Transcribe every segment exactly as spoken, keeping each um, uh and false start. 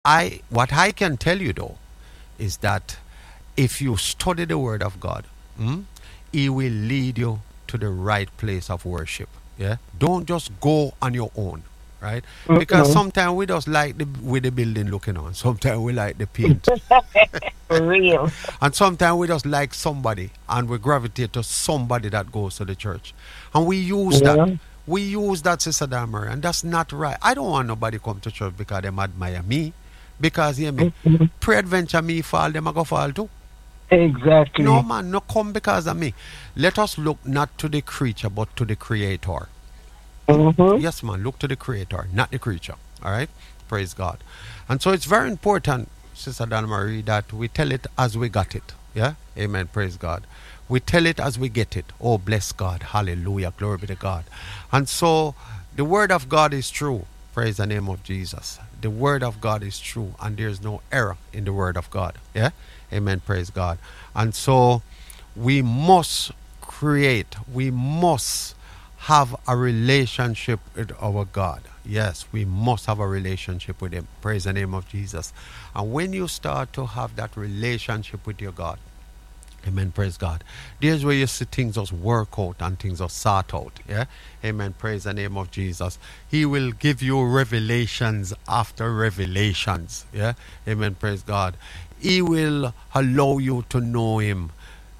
I what I can tell you though is that if you study the Word of God, mm, He will lead you to the right place of worship. Yeah, don't just go on your own, right? Because Mm-mm. sometimes we just like the with the building looking on. Sometimes we like the paint, For real. and sometimes we just like somebody, and we gravitate to somebody that goes to the church, and we use that. Yeah. We use that, Sister Damari, and that's not right. I don't want nobody come to church because them admire me. Because, hear me, Mm-mm. pre-adventure me fall, them I go fall too. No, Exactly. man, no come because of me. Let us look not to the creature, but to the creator. Mm-hmm. Yes, man, look to the creator, not the creature. All right? Praise God. And so it's very important, Sister Donna Marie, that we tell it as we got it. Yeah? Amen. Praise God. We tell it as we get it. Oh, bless God. Hallelujah. Glory be to God. And so the word of God is true. Praise the name of Jesus. The word of God is true, and there's no error in the word of God. Yeah? Amen. Praise God. And so we must create, we must have a relationship with our God. Yes, we must have a relationship with Him. Praise the name of Jesus. And when you start to have that relationship with your God, amen, praise God, there's where you see things just work out and things just sort out. Yeah, amen, praise the name of Jesus. He will give you revelations after revelations. Yeah, amen, praise God. He will allow you to know Him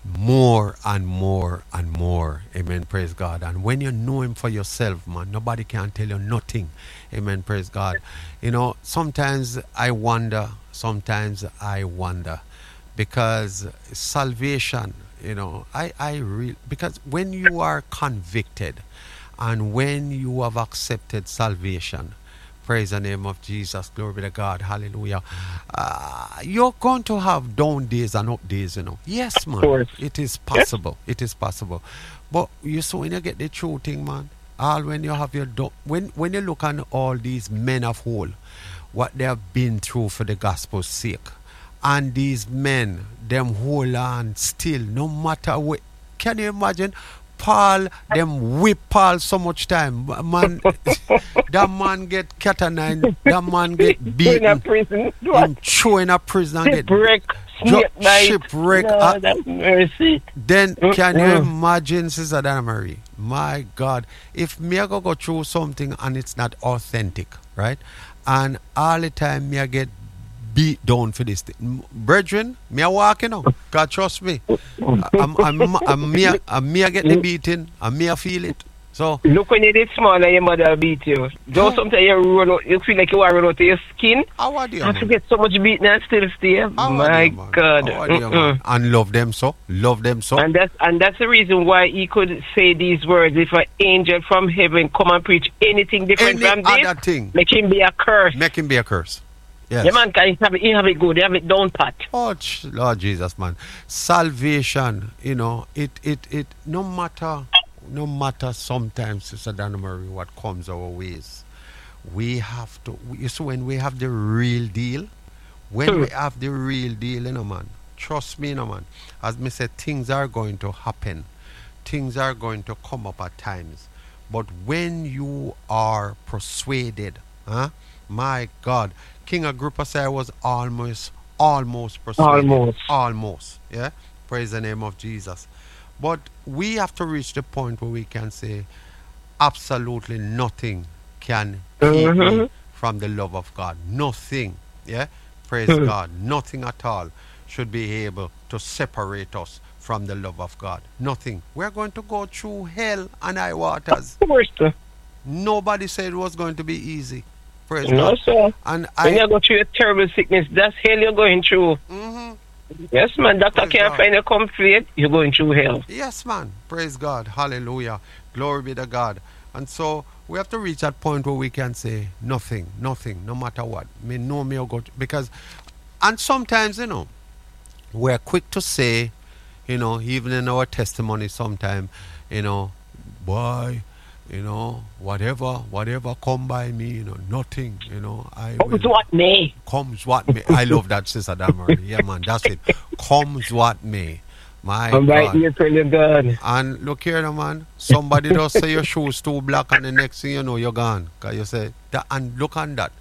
more and more and more. Amen. Praise God. And when you know Him for yourself, man, nobody can tell you nothing. Amen. Praise God. You know, sometimes I wonder, sometimes I wonder because salvation, you know, I, I really, because when you are convicted and when you have accepted salvation, praise the name of Jesus. Glory be to God. Hallelujah. Uh, you're going to have down days and up days, you know. Yes, Of man. course. It is Yes. possible. It is possible. But you see, when you get the true thing, man, all when you have your do- when when you look on all these men of old, what they have been through for the gospel's sake, and these men, them hold on still, no matter what. Can you imagine? Paul, them whip Paul so much time. Man, that man get cat and nine, that man get You're in a beaten, prison. What? him throw in a prison and get Shipwreck. ju- Snake bite. shipwreck. Uh, Lord have mercy. then can you Mm-mm. imagine, Sister Dana Marie? My God, if me I go go through something and it's not authentic, right? And all the time me I get beat down for this thing. M- Brethren, me I walk, you know. God trust me. I'm, I'm, I'm, I'm, me, I- I'm me I get the beating, and me I feel it. So, Look when you did small and your mother beat you. Though sometimes you roll out, you feel like you are roll out of your skin. how are they, I man? forget so much beating and still stay. How are My they, man? God. How are they, man? Mm-mm. And love them so. Love them so. And that's and that's the reason why he could say these words. If an angel from heaven come and preach anything different Any from this, other thing, make him be a curse. make him be a curse. Yes. Yeah, man, can he have it, he have it good, he have it down pat. Oh, ch- Lord Jesus, man. Salvation, you know, it, it, it, no matter, no matter sometimes, Sister Dana Marie, what comes our ways, we have to, you see, when we have the real deal, when we have the real deal, you know, man, trust me, you know, man, as me said, things are going to happen. Things are going to come up at times. But when you are persuaded, huh? My God, King Agrippa said I was almost, almost persuaded. Almost. Almost. Yeah? Praise the name of Jesus. But we have to reach the point where we can say absolutely nothing can keep me Mhm. from the love of God. Nothing. Yeah? Praise God. Nothing at all should be able to separate us from the love of God. Nothing. We're going to go through hell and high waters. Of course, sir. Nobody said it was going to be easy. Praise No, God. sir. And When I. you go through a terrible sickness, that's hell you're going through. Mhm. Yes, man, doctor Praise can't God. find a comfort, you're going through hell. Yes, man. Praise God. Hallelujah. Glory be to God. And so we have to reach that point where we can say nothing, nothing, no matter what. Me know me or go to, because, and sometimes, you know, we're quick to say, you know, even in our testimony, sometimes, you know, boy, you know, whatever, whatever come by me, you know, nothing, you know, I Comes will. what may. Comes what may. I love that, Sister Damari. Yeah, man, that's it. Comes what may. My I'm right God. here, telling God. And look here, now, man. Somebody just say your shoes too black, and the next thing you know, you're gone. Cause you say that, and look on that.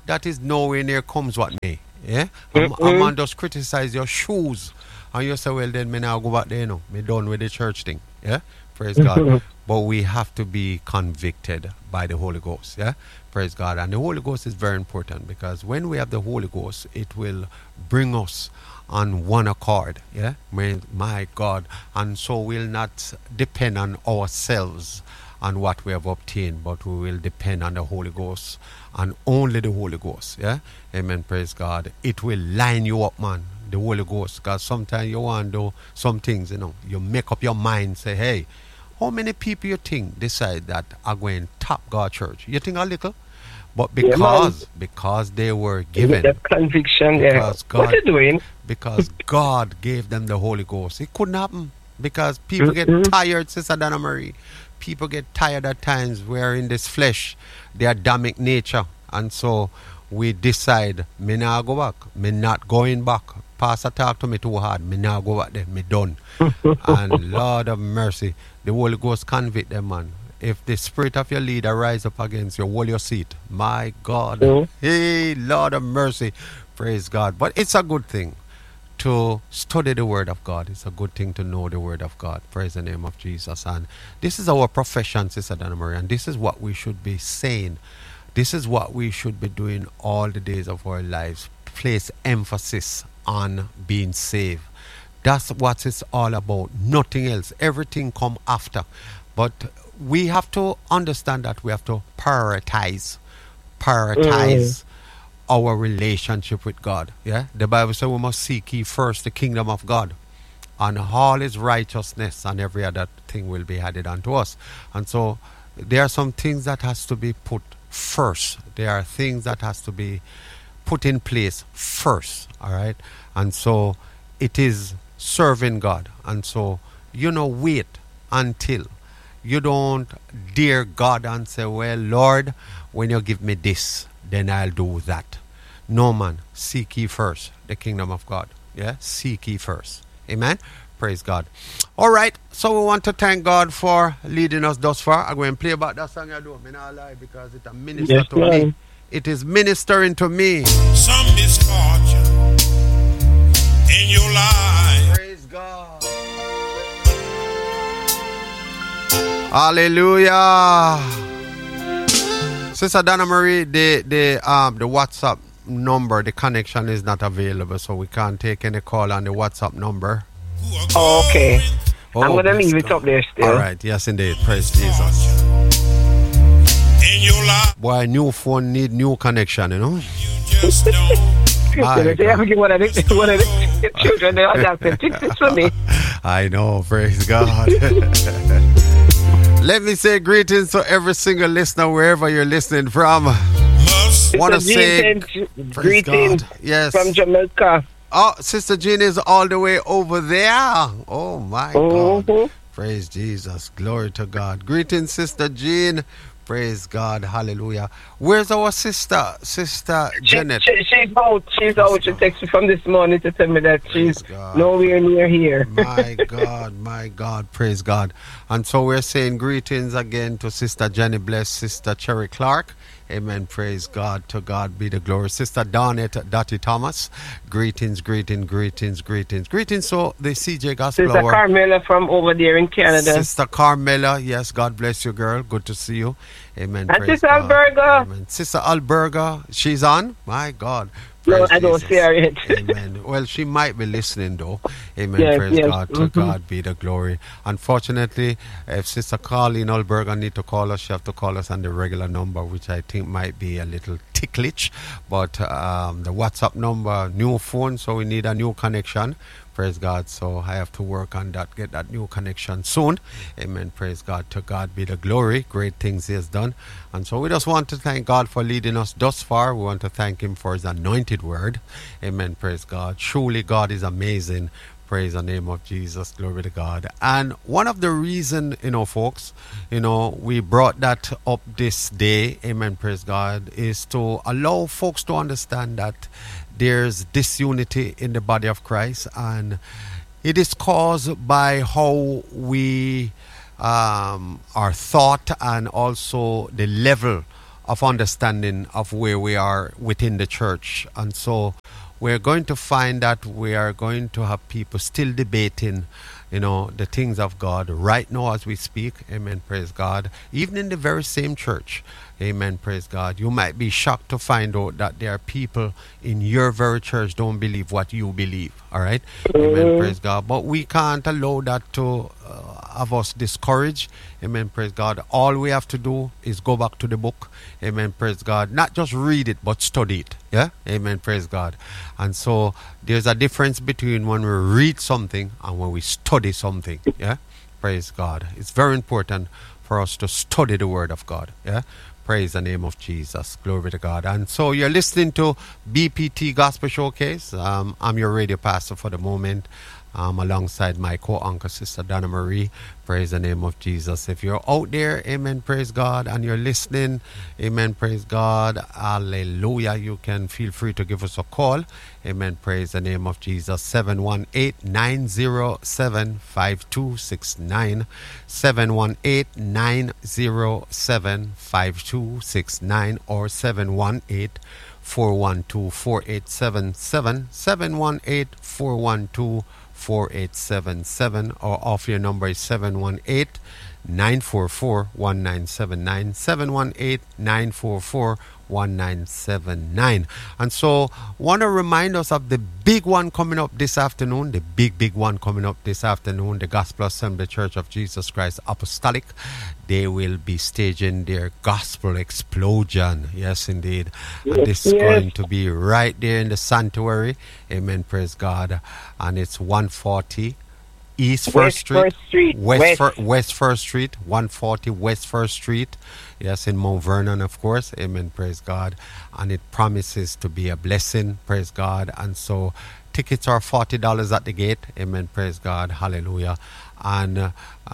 that is nowhere near comes what may. Yeah? A, a man just criticize your shoes. And you say, well, then me now go back there, you know. Me done with the church thing. Yeah? Praise God. But we have to be convicted by the Holy Ghost. Yeah? Praise God. And the Holy Ghost is very important, because when we have the Holy Ghost, it will bring us on one accord. Yeah? My, my God. And so we'll not depend on ourselves on what we have obtained, but we will depend on the Holy Ghost, and only the Holy Ghost. Yeah? Amen. Praise God. It will line you up, man. The Holy Ghost. Because sometimes you want to do some things, you know. You make up your mind, say, hey, how many people you think decide that are going top God church? You think a little? But because yeah, because they were given that conviction, because yeah. God, what are you doing? Because God gave them the Holy Ghost. It couldn't happen. Because people mm-hmm. get tired, Sister Donna Marie. People get tired at times. We're in this flesh, the Adamic nature. And so we decide, me not go back. Me not going back. Pastor talk to me too hard. Me now go back there. Me done. And Lord of mercy, the Holy Ghost convict them, man. If the spirit of your leader rise up against you, hold your seat. My God. Mm-hmm. Hey, Lord of mercy. Praise God. But it's a good thing to study the Word of God. It's a good thing to know the Word of God. Praise the name of Jesus. And this is our profession, Sister Donna Marie. And this is what we should be saying. This is what we should be doing all the days of our lives. Place emphasis on being saved. That's what it's all about. Nothing else. Everything come after. But we have to understand that we have to prioritize. Prioritize mm. our relationship with God. Yeah? The Bible says we must seek ye first the kingdom of God, and all his righteousness, and every other thing will be added unto us. And so there are some things that has to be put first. There are things that has to be put in place first. All right? And so it is serving God. And so, you know, wait until you don't dare God and say, well, Lord, when you give me this, then I'll do that. No, man. Seek ye first the kingdom of God. Yeah? Seek ye first. Amen? Praise God. All right. So we want to thank God for leading us thus far. I'm going to play about that song I do. I'm not lie because it's a minister yes, to man. me. It is ministering to me. Some misfortune in your life. Praise God. Hallelujah. Sister Donna Marie, the the um the WhatsApp number, the connection is not available, so we can't take any call on the WhatsApp number. Oh, okay. Oh, I'm gonna leave it God. up there still. All right. Yes, indeed. Praise Jesus. In your life. Boy, new phone need new connection, you know. You just don't. I know, praise God. Let me say greetings to every single listener wherever you're listening from. Want to say greetings yes. from Jamaica. Oh, Sister Jean is all the way over there. Oh my mm-hmm. God. Praise Jesus. Glory to God. Greetings, Sister Jean. Praise God. Hallelujah. Where's our sister, Sister Janet? She, she, she's out. She's out. She texted me from this morning to tell me that praise she's God. nowhere near here. My God, my God. Praise God. And so we're saying greetings again to Sister Jenny Bless, Sister Cherry Clark. Amen. Praise God. To God be the glory. Sister Donette Dottie Thomas. Greetings, greetings, greetings, greetings. Greetings. So the C J Gospel Sister Hour. Carmela from over there in Canada. Sister Carmela. Yes, God bless you, girl. Good to see you. Amen. And Sister Alberga. Amen. Sister Alberga. She's on. My God. Praise no, I don't Jesus. see her yet. Amen. Well, she might be listening though. Amen. Yes, Praise yes. God. To mm-hmm. God be the glory. Unfortunately, if Sister Carlene Alberga need to call us, she have to call us on the regular number, which I think might be a little ticklish. But um, the WhatsApp number, new phone, so we need a new connection. Praise God. So I have to work on that, get that new connection soon. Amen. Praise God. To God be the glory. Great things he has done. And so we just want to thank God for leading us thus far. We want to thank him for his anointed word. Amen. Praise God. Truly God is amazing. Praise the name of Jesus. Glory to God. And one of the reason, you know, folks, you know, we brought that up this day. Amen. Praise God. Is to allow folks to understand that there's disunity in the body of Christ, and it is caused by how we um, are thought, and also the level of understanding of where we are within the church. And so we're going to find that we are going to have people still debating, you know, the things of God right now as we speak. Amen, praise God. Even in the very same church. Amen, praise God. You might be shocked to find out that there are people in your very church don't believe what you believe. All right? Amen, praise God. But we can't allow that to uh, have us discouraged. Amen, praise God. All we have to do is go back to the book. Amen, praise God. Not just read it, but study it. Yeah? Amen, praise God. And so there's a difference between when we read something and when we study something. Yeah? Praise God. It's very important for us to study the word of God. Yeah? Praise the name of Jesus. Glory to God. And so you're listening to B P T Gospel Showcase. Um, I'm your radio pastor for the moment. Um, alongside my co-uncle, Sister Donna Marie. Praise the name of Jesus. If you're out there, amen, praise God, and you're listening, amen, praise God, hallelujah, you can feel free to give us a call. Amen, praise the name of Jesus. seven one eight, nine zero seven, five two six nine. seven one eight, nine zero seven, five two six nine or seven one eight, four one two, four eight seven seven. seven one eight, four one two, four eight seven seven, or off your number is seven one eight, nine four four, one nine seven nine. seven one eight, nine four four, one nine seven nine. And so want to remind us of the big one coming up this afternoon, the big big one coming up this afternoon, the Gospel Assembly Church of Jesus Christ Apostolic. They will be staging their gospel explosion. Yes, indeed. Yes, and this is yes. going to be right there in the sanctuary. Amen, praise God. And it's one forty East First West Street, First Street, West, West. Fir- West First Street, one forty West First Street. Yes, in Mount Vernon, of course. Amen, praise God. And it promises to be a blessing, praise God. And so tickets are forty dollars at the gate. Amen, praise God. Hallelujah. And uh,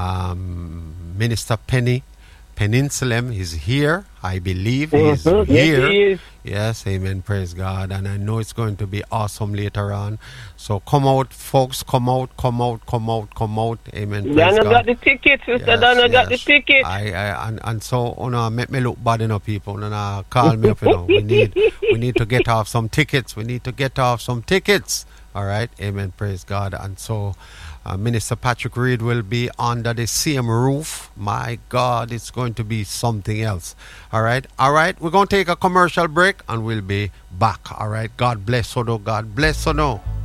um, Minister Penny Peninsulem is here. I believe he's Mhm. Yes, here. he is. Yes, amen, praise God. And I know it's going to be awesome later on. So come out, folks, come out, come out, come out, come out. Amen, praise Donna God. got the ticket, Sister Yes, Donna got the yes. ticket. I, I and, and so you know, make me look bad enough, people. You know, call me up, you know. We need we need to get off some tickets. We need to get off some tickets. All right, amen, praise God. And so uh, Minister Patrick Reed will be under the same roof. My God, it's going to be something else. All right, all right. We're going to take a commercial break and we'll be back. All right. God bless you, no. God bless you, no.